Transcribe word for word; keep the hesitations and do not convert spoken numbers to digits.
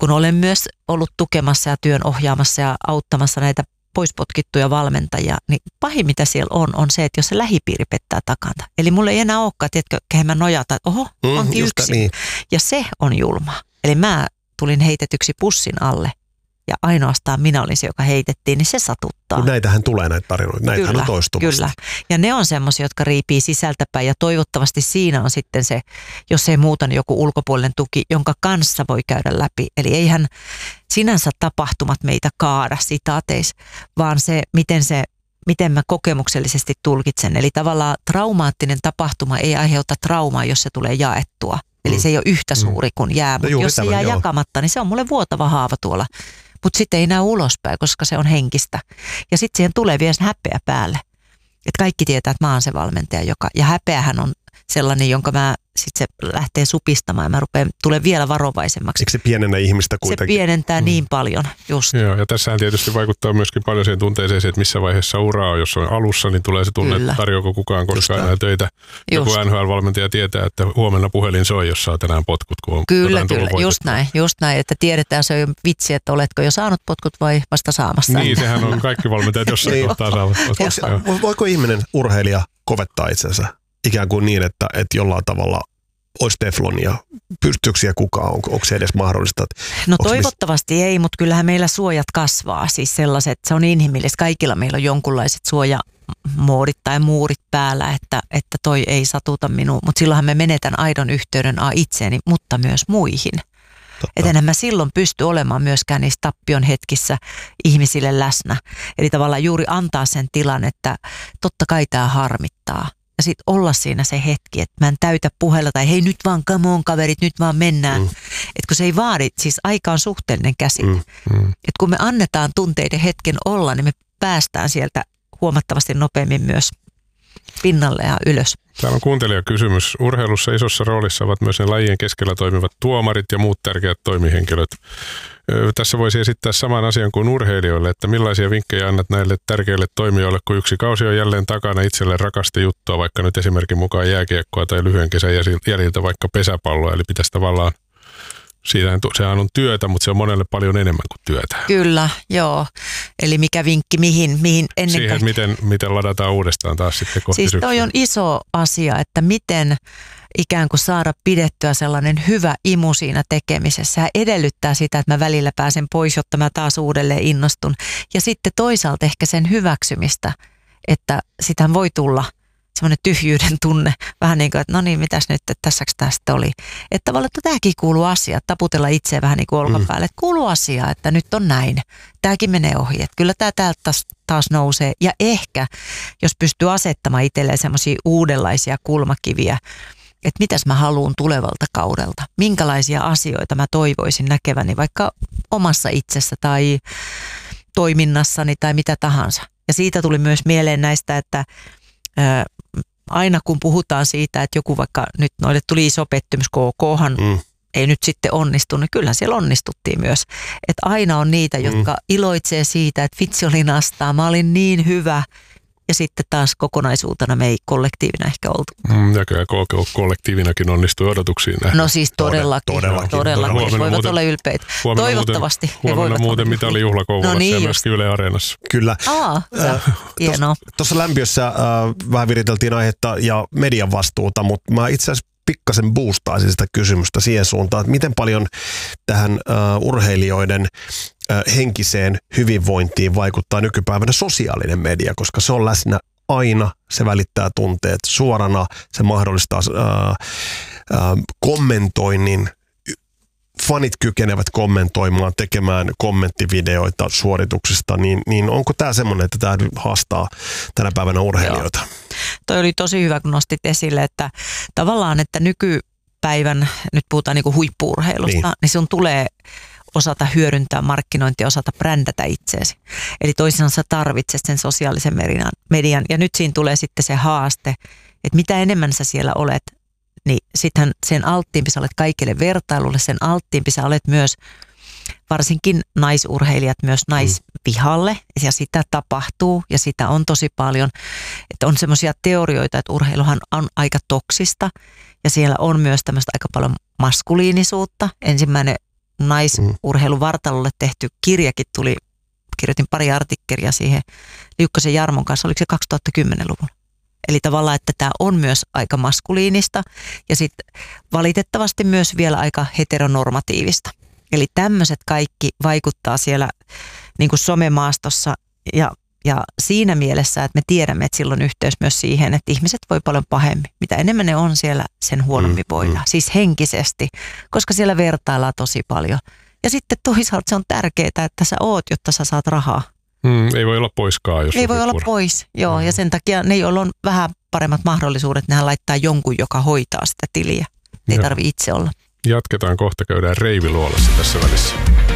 kun olen myös ollut tukemassa ja työn ohjaamassa ja auttamassa näitä poispotkittuja valmentajia, niin pahin mitä siellä on, on se, että jos se lähipiiri pettää takanta. Eli mulla ei enää olekaan, tiedätkö, kehen mä nojata, että oho, Mm, onkin just yksin. niin. Ja se on julma. Eli mä tulin heitetyksi pussin alle ja ainoastaan minä olin se, joka heitettiin, niin se satuttaa. Mut näitähän tulee näitä tarinoita, näitähän Kyllä, on toistuvasti. Kyllä, ja ne on semmoisia, jotka riipii sisältäpäin ja toivottavasti siinä on sitten se, jos ei muuta, niin joku ulkopuolinen tuki, jonka kanssa voi käydä läpi. Eli eihän sinänsä tapahtumat meitä kaada sitaateis, vaan se, miten se miten mä kokemuksellisesti tulkitsen. Eli tavallaan traumaattinen tapahtuma ei aiheuta traumaa, jos se tulee jaettua. Eli se ei ole yhtä suuri kuin jää, mutta No jos se tämän, jää joo. jakamatta, niin se on mulle vuotava haava tuolla. Mutta sitten ei näy ulospäin, koska se on henkistä. Ja sitten siihen tulee vielä se häpeä päälle. Että kaikki tietää, että mä oon se valmentaja, joka, ja häpeähän on sellainen, jonka mä sitten se lähtee supistamaan ja mä rupean, tulen vielä varovaisemmaksi. Eikö se pienennä ihmistä kuitenkin? Se pienentää mm. niin paljon just. Joo, ja tässähän tietysti vaikuttaa myöskin paljon siihen tunteeseen, että missä vaiheessa uraa on. Jos on alussa, niin tulee se tunne, Kyllä. että tarjoako kukaan koskaan enää töitä. Joku Just. N H L-valmentaja tietää, että huomenna puhelin soi, jos saa tänään potkut, kun on Kyllä, jotain kyllä, tullut just voitettua. näin, just näin, että tiedetään se on jo vitsi, että oletko jo saanut potkut vai vasta saamassa. Niin, sehän on kaikki valmentajat jossain Niin. kohtaa saavat potkut. Joo. Onko, voiko ihminen, urheilija, kovettaa itsensä ikään kuin niin, että, että jollain tavalla olisi teflonia? Pystyykö siellä kukaan? Onko, onko se edes mahdollista? Että No onko toivottavasti miss... ei, mutta kyllähän meillä suojat kasvaa. Siis sellaiset, se on inhimillistä. Kaikilla meillä on jonkunlaiset suojamoodit tai muurit päällä, että, että toi ei satuta minua. Mutta silloinhan me menetän aidon yhteyden A itseeni, mutta myös muihin. Että enhän mä silloin pysty olemaan myöskään niissä tappion hetkissä ihmisille läsnä. Eli tavallaan juuri antaa sen tilan, että totta kai tämä harmittaa. Ja sitten olla siinä se hetki, että mä en täytä puhella tai hei nyt vaan come on kaverit, nyt vaan mennään. Mm. Että kun se ei vaadi, siis aika on suhteellinen käsite. Mm. Mm. Että kun me annetaan tunteiden hetken olla, niin me päästään sieltä huomattavasti nopeammin myös pinnalle ja ylös. Täällä on kuuntelijakysymys. Urheilussa isossa roolissa ovat myös ne lajien keskellä toimivat tuomarit ja muut tärkeät toimihenkilöt. Tässä voisi esittää saman asian kuin urheilijoille, että millaisia vinkkejä annat näille tärkeille toimijoille, kun yksi kausi on jälleen takana itselle rakasta juttua, vaikka nyt esimerkin mukaan jääkiekkoa tai lyhyen kesän jäljiltä vaikka pesäpalloa, eli pitäisi tavallaan, siitähän, sehän on työtä, mutta se on monelle paljon enemmän kuin työtä. Kyllä, joo. Eli mikä vinkki mihin, mihin ennen Siihen, kaikkea. miten, miten ladataan uudestaan taas sitten kohti Siis syksyä. toi on iso asia, että miten ikään kuin saada pidettyä sellainen hyvä imu siinä tekemisessä. Ja edellyttää sitä, että mä välillä pääsen pois, jotta mä taas uudelleen innostun. Ja sitten toisaalta ehkä sen hyväksymistä, että sitähän voi tulla semmoinen tyhjyyden tunne. Vähän niin kuin, että no niin, mitäs nyt, että tässäks tästä oli. Että tavallaan, että tämäkin kuuluu asia, taputella itseä vähän niin kuin olkapäälle. Että kuuluu asia, että nyt on näin. Tämäkin menee ohi. Että kyllä tämä täältä taas, taas nousee. Ja ehkä, jos pystyy asettamaan itselleen semmoisia uudenlaisia kulmakiviä, että mitäs mä haluan tulevalta kaudelta. Minkälaisia asioita mä toivoisin näkeväni vaikka omassa itsessä tai toiminnassani tai mitä tahansa. Ja siitä tuli myös mieleen näistä, että ää, aina kun puhutaan siitä, että joku vaikka nyt noille tuli iso pettymys, K K:han mm. ei nyt sitten onnistu, niin kyllähän siellä onnistuttiin myös. Että aina on niitä, jotka mm. iloitsee siitä, että vitsi oli nastaa, mä olin niin hyvä. Ja sitten taas kokonaisuutena me ei kollektiivina ehkä oltu. Mm, ja kyllä kollektiivinakin onnistui odotuksiin nähdä. No siis todellakin. Todellakin. todellakin. He voivat muuten, olla ylpeitä. Toivottavasti muuten, he voivat muuten mitalijuhla Kouvolassa no niin, ja myöskin Yle Areenassa. Kyllä. Aa, äh, hienoa. Tuossa lämpiössä äh, vähän viriteltiin aihetta ja median vastuuta, mutta mä itse asiassa pikkasen boostaisin sitä kysymystä siihen suuntaan, että miten paljon tähän uh, urheilijoiden uh, henkiseen hyvinvointiin vaikuttaa nykypäivänä sosiaalinen media, koska se on läsnä aina, se välittää tunteet suorana, se mahdollistaa uh, uh, kommentoinnin, fanit kykenevät kommentoimaan, tekemään kommenttivideoita suorituksista, niin, niin onko tämä semmoinen, että tämä haastaa tänä päivänä urheilijoita? Joo. Toi oli tosi hyvä, kun nostit esille, että tavallaan, että nykypäivän, nyt puhutaan niin kuin huippu-urheilusta, niin. niin sun tulee osata hyödyntää markkinointia, osata brändätä itseesi. Eli toisinaan sä tarvitset sen sosiaalisen median, ja nyt siinä tulee sitten se haaste, että mitä enemmän sä siellä olet, niin sittenhän sen alttiimpi sä olet kaikille vertailulle, sen alttiimpi sä olet myös varsinkin naisurheilijat myös naisvihalle, ja sitä tapahtuu, ja sitä on tosi paljon. Että on semmoisia teorioita, että urheiluhan on aika toksista, ja siellä on myös tämmöistä aika paljon maskuliinisuutta. Ensimmäinen naisurheiluvartalolle tehty kirjakin tuli, kirjoitin pari artikkelia siihen Liukkosen Jarmon kanssa, oliko se kaksituhattakymmenluvulla. Eli tavallaan, että tämä on myös aika maskuliinista ja sitten valitettavasti myös vielä aika heteronormatiivista. Eli tämmöiset kaikki vaikuttaa siellä niin kuin somemaastossa ja, ja siinä mielessä, että me tiedämme, että sillä on yhteys myös siihen, että ihmiset voi paljon pahemmin. Mitä enemmän ne on siellä, sen huonompi voi olla. Siis henkisesti, koska siellä vertaillaan tosi paljon. Ja sitten toisaalta se on tärkeää, että sä oot, jotta sä saat rahaa. Hmm, ei voi olla poiskaan, jos Ei voi olla pura. pois, joo. Hmm. Ja sen takia ne, joilla on vähän paremmat mahdollisuudet, nehän laittaa jonkun, joka hoitaa sitä tiliä. Ei tarvitse itse olla. Jatketaan kohta, käydään Reiviluolassa tässä välissä.